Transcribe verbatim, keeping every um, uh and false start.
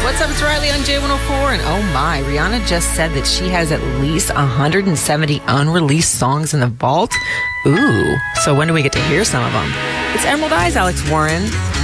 What's up? It's Riley on J one oh four. And oh my, Rihanna just said that she has at least one hundred seventy unreleased songs in the vault. Ooh. So when do we get to hear some of them? It's Emerald Eyes, Alex Warren.